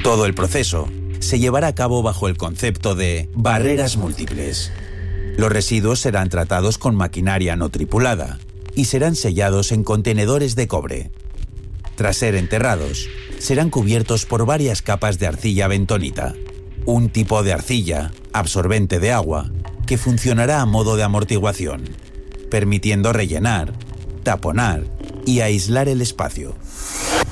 Todo el proceso se llevará a cabo bajo el concepto de barreras múltiples. Los residuos serán tratados con maquinaria no tripulada y serán sellados en contenedores de cobre. Tras ser enterrados, serán cubiertos por varias capas de arcilla bentonita, un tipo de arcilla absorbente de agua que funcionará a modo de amortiguación, permitiendo rellenar, taponar y aislar el espacio.